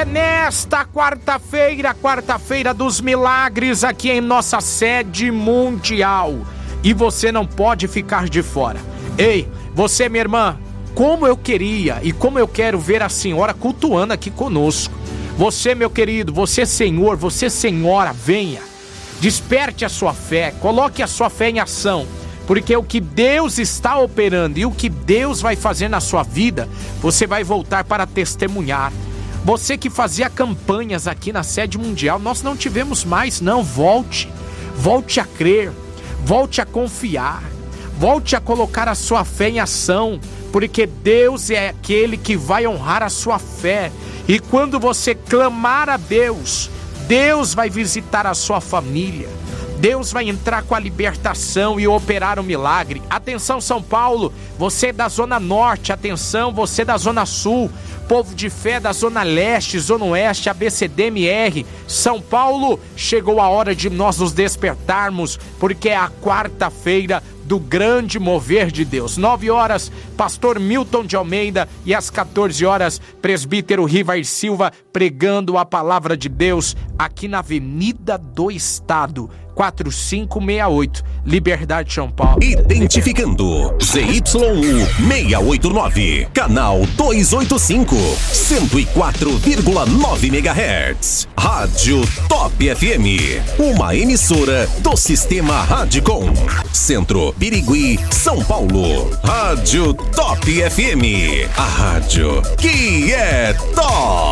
É nesta quarta-feira dos milagres, aqui em nossa sede mundial. E você não pode ficar de fora. Ei, você, minha irmã, como eu queria e como eu quero ver a senhora cultuando aqui conosco. Você, meu querido, você, senhor, você, senhora, venha. Desperte a sua fé, coloque a sua fé em ação. Porque o que Deus está operando e o que Deus vai fazer na sua vida, você vai voltar para testemunhar. Você que fazia campanhas aqui na sede mundial, nós não tivemos mais, não. Volte a crer, volte a confiar, volte a colocar a sua fé em ação, porque Deus é aquele que vai honrar a sua fé. E quando você clamar a Deus, Deus vai visitar a sua família. Deus vai entrar com a libertação e operar o milagre. Atenção, São Paulo, você da Zona Norte, atenção, você da Zona Sul, povo de fé da Zona Leste, Zona Oeste, ABCDMR, São Paulo, chegou a hora de nós nos despertarmos, porque é a quarta-feira do grande mover de Deus. 9 horas, pastor Milton de Almeida, e às 14 horas, presbítero Rivair Silva, pregando a palavra de Deus aqui na Avenida do Estado, 4568, Liberdade, São Paulo. Identificando ZYU 689, canal 285, 104,9 MHz. Rádio Top FM, uma emissora do Sistema Radicom. Centro, Birigui, São Paulo. Rádio Top FM, a rádio que é top.